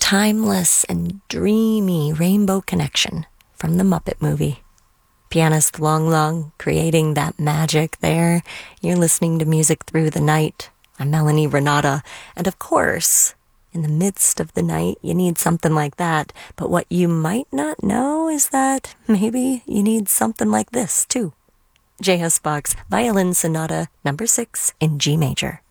timeless and dreamy rainbow connection from the Muppet movie. Pianist Long Long creating that magic there. You're listening to Music Through the Night. I'm Melanie Renata, and of course, in the midst of the night, you need something like that. But what you might not know is that maybe you need something like this, too. J.S. Bach's Violin Sonata No. 6 in G major.